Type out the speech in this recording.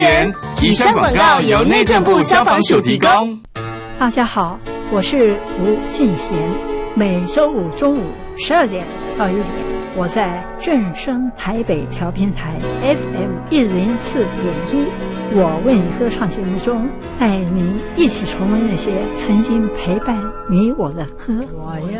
以上广告由内政部消防署提供。 大家好，我是吴俊贤，每周五中午12点到1点，我在正声台北调频台 FM104.1，我为你歌唱节目中，带您一起重温那些曾经陪伴你我的歌。我要